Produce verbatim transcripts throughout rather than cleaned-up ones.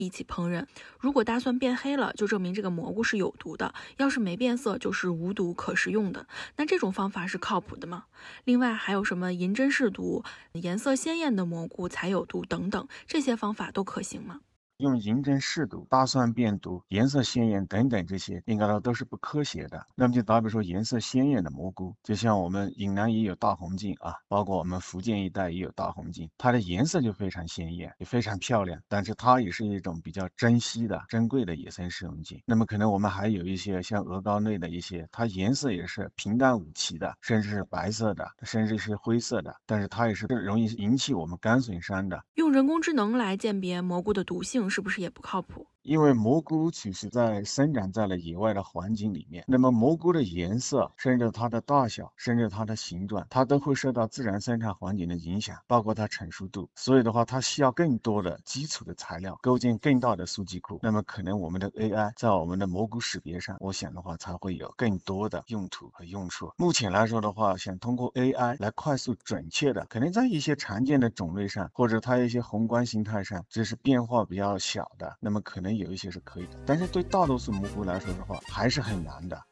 一起烹饪。如果大蒜变黑了，就证明这个蘑菇是有毒的；要是没变色，就是无毒可食用的。那这种方法是靠谱的吗？另外还有什么银针试毒、颜色鲜艳的蘑菇才有毒等等，这些方法都可行吗？ 用银针试毒、大蒜变毒、颜色鲜艳等等这些，应该说都是不科学的。那么就打比说颜色鲜艳的蘑菇，就像我们云南也有大红茎啊，包括我们福建一带也有大红茎，它的颜色就非常鲜艳，也非常漂亮，但是它也是一种比较珍稀的、珍贵的野生食用茎。那么可能我们还有一些像鹅膏类的一些，它颜色也是平淡无奇的，甚至是白色的，甚至是灰色的，但是它也是容易引起我们肝损伤的。 用人工智能来鉴别蘑菇的毒性，是不是也不靠谱？ 因为蘑菇其实在生长在了野外的环境里面，那么蘑菇的颜色，甚至它的大小，甚至它的形状，它都会受到自然生长环境的影响，包括它成熟度。所以的话，它需要更多的基础的材料，构建更大的数据库。那么可能我们的 A I 在我们的蘑菇识别上，我想的话才会有更多的用途和用处。目前来说的话，想通过 A I 来快速准确的，可能在一些常见的种类上，或者它一些宏观形态上，这是变化比较小的，那么可能有一些是可以的，但是对大多数蘑菇来说的话，还是很难的。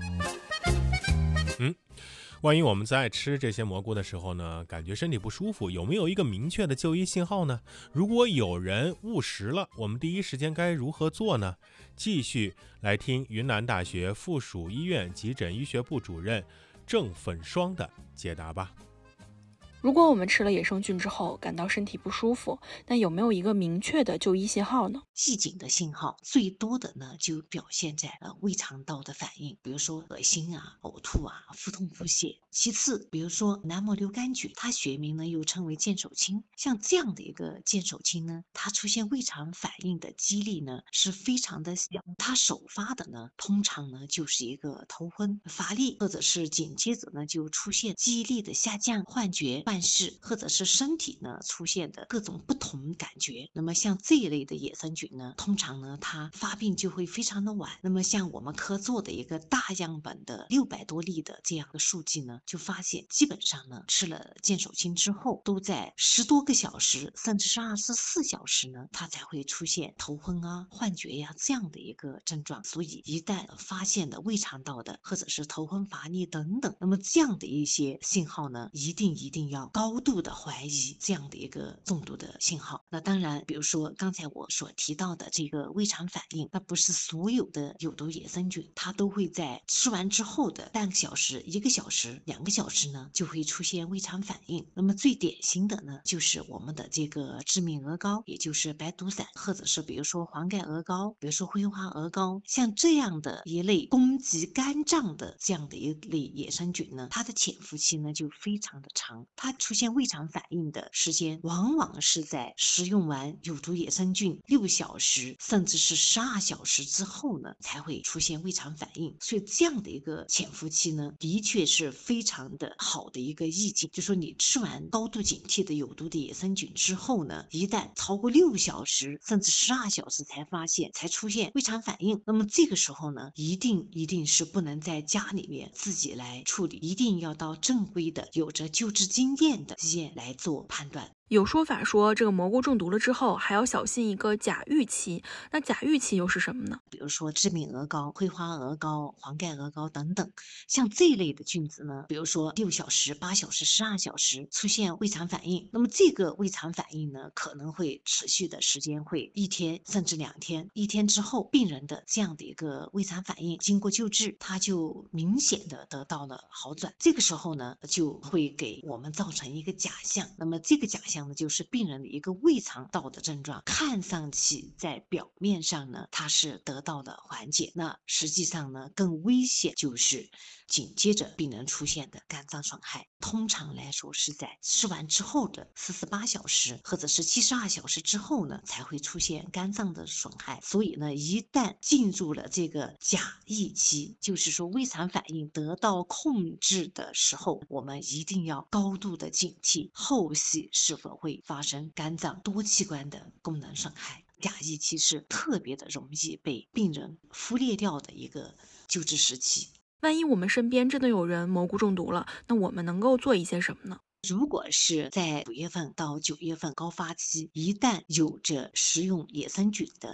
嗯，万一我们在吃这些蘑菇的时候呢，感觉身体不舒服，有没有一个明确的就医信号呢？如果有人误食了，我们第一时间该如何做呢？继续来听云南大学附属医院急诊医学部主任郑粉霜的解答吧。 如果我们吃了野生菌之后感到身体不舒服，那有没有一个明确的就医信号呢？ 预警的信号最多的呢，就表现在呃胃肠道的反应，比如说恶心啊、呕吐啊、腹痛腹泻。其次，比如说南摩瘤杆菌，它学名呢又称为剑手青，像这样的一个剑手青呢，它出现胃肠反应的几率呢是非常的小，它首发的呢通常呢就是一个头昏、乏力，或者是紧接着呢就出现记忆力的下降、幻觉、幻视，或者是身体呢出现的各种不同感觉。那么像这一类的野生菌呢，通常呢它发病就会非常的晚。那么像我们科做的一个大样本的六百多例的这样的数据呢，就发现基本上呢吃了剑手青之后，都在十多个小时，甚至是二十四小时呢，它才会出现头昏啊、幻觉呀、这样的一个症状。所以一旦发现了胃肠道的或者是头昏乏力等等，那么这样的一些信号呢，一定一定要高度的怀疑这样的一个中毒的信号。那当然，比如说刚才我所提到的这个胃肠反应，那不是所有的有毒野生菌它都会在吃完之后的半个小时、一个小时、两个小时呢就会出现胃肠反应。那么最典型的呢，就是我们的这个致命鹅膏，也就是白毒伞，或者是比如说黄盖鹅膏，比如说灰花鹅膏，像这样的一类攻击肝脏的这样的一类野生菌呢，它的潜伏期呢就非常的长，它出现胃肠反应的时间往往是在食用完有毒野生菌六小时甚至是十二小时之后呢才会出现胃肠反应。所以这样的一个潜伏期呢，的确是非常的好的一个意境，就说你吃完高度警惕的有毒的野生菌之后呢，一旦超过六小时甚至十二小时才发现才出现胃肠反应，那么这个时候呢，一定一定是不能在家里面自己来处理，一定要到正规的有着救治经验的医院来做判断。 有说法说，这个蘑菇中毒了之后，还要小心一个假预期。那假预期又是什么呢？ 比如说致命鹅膏、灰花鹅膏、黄盖鹅膏等等，像这一类的菌子呢，比如说六小时、八小时、十二小时出现胃肠反应，那么这个胃肠反应呢，可能会持续的时间会一天甚至两天。一天之后，病人的这样的一个胃肠反应经过救治，他就明显的得到了好转。这个时候呢，就会给我们造成一个假象。那么这个假象呢，就是病人的一个胃肠道的症状，看上去在表面上呢，它是得到了缓解，那实际上呢，更危险就是紧接着病人出现的肝脏损害。通常来说是在吃完之后的四十八小时或者是七十二小时之后呢，才会出现肝脏的损害。所以呢，一旦进入了这个假疫期，就是说胃肠反应得到控制的时候，我们一定要高度的警惕后续是否会发生肝脏多器官的功能损害。假疫期是特别的容易被病人忽略掉的一个救治时期。 万一我们身边真的有人蘑菇中毒了，那我们能够做一些什么呢？ 如果是在五月份到九月份高发期，一旦有着食用野生菌的